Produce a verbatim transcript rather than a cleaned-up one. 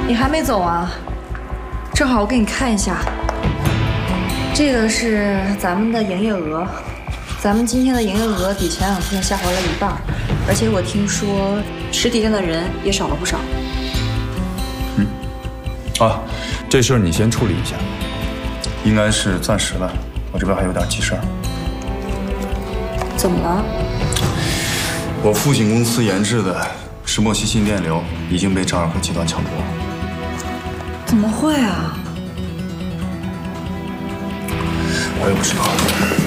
你还没走啊？正好我给你看一下，这个是咱们的营业额，咱们今天的营业额比前两天下滑了一半，而且我听说实体店的人也少了不少。 嗯，啊，这事儿你先处理一下，应该是暂时的，我这边还有点急事儿。 怎么了？ 我父亲公司研制的石墨烯新电流已经被张尔和集团抢夺了。 怎么会啊？ 我也不知道。